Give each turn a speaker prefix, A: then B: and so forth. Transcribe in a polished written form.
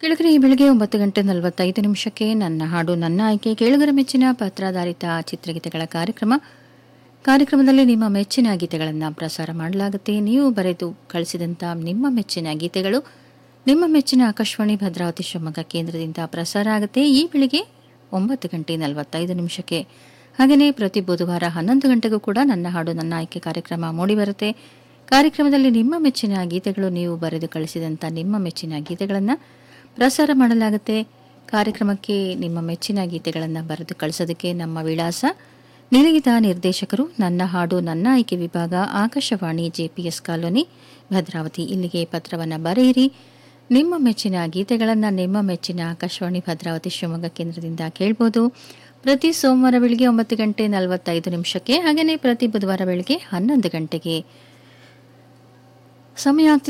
A: ಕೆಳಗರೆ ಈ ಬೆಳಗ್ಗೆ 9:45 ನನ್ನ ಹಾಡು ನನ್ನ ಆಯ್ಕೆ ಕೇಳುಗರ ಮೆಚ್ಚಿನ ಪತ್ರಾಧಾರಿತ ಚಿತ್ರಗೀತೆಗಳ ಕಾರ್ಯಕ್ರಮದಲ್ಲಿ ನಿಮ್ಮ ಮೆಚ್ಚಿನ ಗೀತೆಗಳನ್ನು ಪ್ರಸಾರ ಮಾಡಲಾಗುತ್ತೆ. ನೀವು ಬರೆದು ಕಳಿಸಿದಂಥ ನಿಮ್ಮ ಮೆಚ್ಚಿನ ಗೀತೆಗಳು ನಿಮ್ಮ ಮೆಚ್ಚಿನ ಆಕಾಶವಾಣಿ ಭದ್ರಾವತಿ ಶಿವಮೊಗ್ಗ ಕೇಂದ್ರದಿಂದ ಪ್ರಸಾರ ಆಗುತ್ತೆ. ಈ ಬೆಳಿಗ್ಗೆ 9:45 ಹಾಗೆಯೇ ಪ್ರತಿ ಬುಧವಾರ 11 ಗಂಟೆಗೂ ಕೂಡ ನನ್ನ ಹಾಡು ನನ್ನ ಆಯ್ಕೆ ಕಾರ್ಯಕ್ರಮ ಮೂಡಿಬರುತ್ತೆ. ಕಾರ್ಯಕ್ರಮದಲ್ಲಿ ನಿಮ್ಮ ಮೆಚ್ಚಿನ ಗೀತೆಗಳು ನೀವು ಬರೆದು ಕಳಿಸಿದಂಥ ನಿಮ್ಮ ಮೆಚ್ಚಿನ ಗೀತೆಗಳನ್ನು ಪ್ರಸಾರ ಮಾಡಲಾಗುತ್ತೆ. ಕಾರ್ಯಕ್ರಮಕ್ಕೆ ನಿಮ್ಮ ಮೆಚ್ಚಿನ ಗೀತೆಗಳನ್ನು ಬರೆದು ಕಳಿಸೋದಕ್ಕೆ ನಮ್ಮ ವಿಳಾಸ ನಿಲಯದ ನಿರ್ದೇಶಕರು ನನ್ನ ಹಾಡು ನನ್ನ ಆಯ್ಕೆ ವಿಭಾಗ ಆಕಾಶವಾಣಿ ಜೆಪಿಎಸ್ ಕಾಲೋನಿ ಭದ್ರಾವತಿ. ಇಲ್ಲಿಗೆ ಪತ್ರವನ್ನು ಬರೆಯಿರಿ. ನಿಮ್ಮ ಮೆಚ್ಚಿನ ಗೀತೆಗಳನ್ನು ನಿಮ್ಮ ಮೆಚ್ಚಿನ ಆಕಾಶವಾಣಿ ಭದ್ರಾವತಿ ಶಿವಮೊಗ್ಗ ಕೇಂದ್ರದಿಂದ ಕೇಳ್ಬೋದು. ಪ್ರತಿ ಸೋಮವಾರ ಬೆಳಿಗ್ಗೆ 9:45 ಹಾಗೆಯೇ ಪ್ರತಿ ಬುಧವಾರ ಬೆಳಿಗ್ಗೆ 11 ಗಂಟೆಗೆ ಸಮಯ